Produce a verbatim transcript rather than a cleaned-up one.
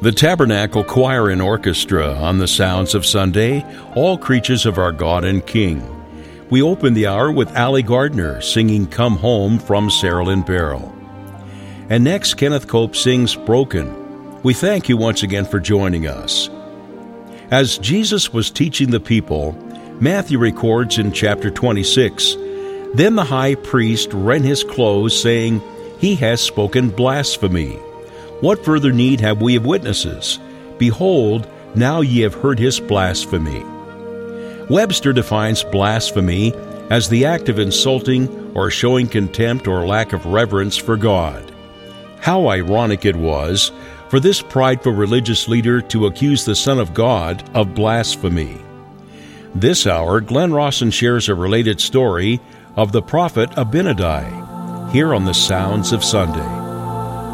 The Tabernacle Choir and Orchestra on the Sounds of Sunday, all creatures of our God and King. We open the hour with Allie Gardner singing Come Home from Sarah Lynn Barrow. And next, Kenneth Cope sings Broken. We thank you once again for joining us. As Jesus was teaching the people, Matthew records in chapter twenty-six, Then the high priest rent his clothes, saying, He has spoken blasphemy. What further need have we of witnesses? Behold, now ye have heard his blasphemy. Webster defines blasphemy as the act of insulting or showing contempt or lack of reverence for God. How ironic it was for this prideful religious leader to accuse the Son of God of blasphemy. This hour, Glenn Rawson shares a related story of the prophet Abinadi, here on the Sounds of Sunday.